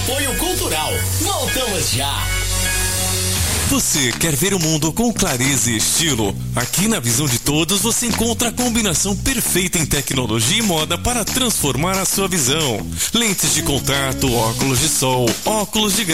Apoio Cultural. Voltamos já. Você quer ver o mundo com clareza e estilo? Aqui na Visão de Todos você encontra a combinação perfeita em tecnologia e moda para transformar a sua visão. Lentes de contato, óculos de sol, óculos de